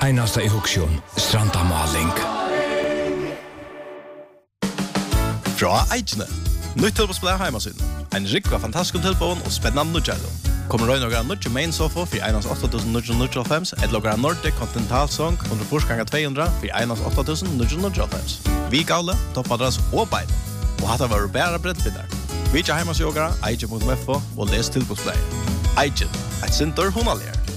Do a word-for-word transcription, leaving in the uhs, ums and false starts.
Einasta i Huksjon, Strandamaling. Fra Eidjene. Nytt tilbåsplay heimasyn. En rikva fantastisk tilbån og spennende nødgjælum. Kommer røy noen nødje main sofa for einans åtta tusen ni hundre og fem eller noen Nordic Continental Song under forsganger to hundre for einans åtta tusen ni hundre og fem. Vi gavle, toppadress og bein. Og hatt var bæra brettbindar. Vi tja heimasjogara, eidje punkt f o og les tilbåsplay. Eidjen, et sinter hunalier.